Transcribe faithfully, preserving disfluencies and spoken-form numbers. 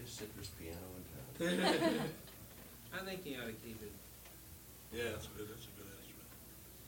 citrus piano in town. I think you ought to keep it. Yeah, that's a good, that's a good answer.